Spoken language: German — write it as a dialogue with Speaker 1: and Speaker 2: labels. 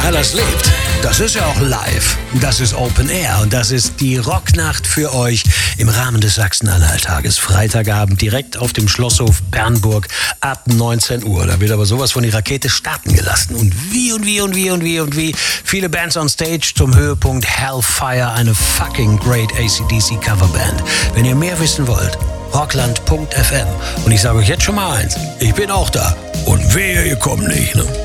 Speaker 1: weil er's lebt. Das ist ja auch live. Das ist Open Air und das ist die Rocknacht für euch im Rahmen des Sachsen-Anhalt-Tages. Freitagabend direkt auf dem Schlosshof Bernburg ab 19 Uhr. Da wird aber sowas von die Rakete starten gelassen. Und wie. Viele Bands on Stage zum Höhepunkt Hellfire, eine fucking great AC/DC Coverband. Wenn ihr mehr wissen wollt, rockland.fm. Und ich sage euch jetzt schon mal eins, ich bin auch da. Und wehe, ihr kommt nicht, ne?